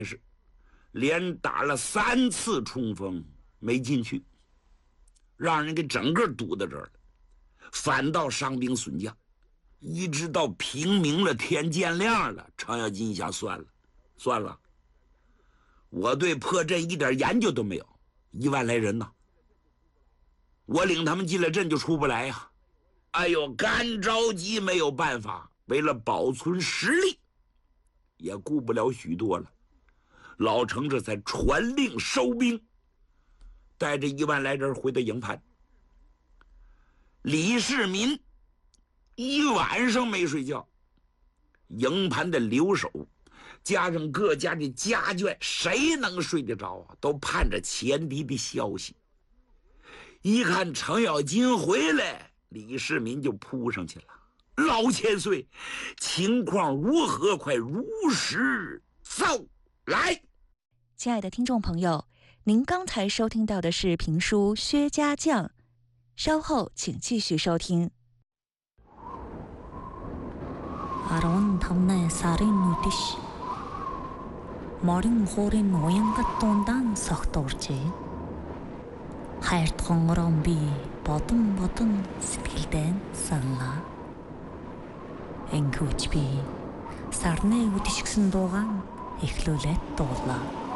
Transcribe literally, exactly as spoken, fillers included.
是连打了三次冲锋没进去，让人给整个堵在这儿了，反倒伤兵损将。一直到平明了，天渐亮了，程咬金一想，算了，算了，我对破阵一点研究都没有，一万来人呐，我领他们进了阵就出不来呀、啊！哎呦，干着急没有办法，为了保存实力，也顾不了许多了。老程这才传令收兵，带着一万来人回到营盘。李世民一晚上没睡觉，营盘的留守加上各家的家眷，谁能睡得着啊？都盼着前敌的消息。一看程咬金回来，李世民就扑上去了。老千岁，情况如何？快如实奏来。 亲爱的听众朋友，您刚才收听到的是评书《薛家将》，稍后请继续收听。 арван сарын үдэш морин хуурын уянгат дундaan согтуурчээ. Хайрт хонгорон би бодон бодон сэтгэлдээ саналаа. Энхүүч би сарны үдэшгсэн дуугаан эхлүүлээд дуулаа.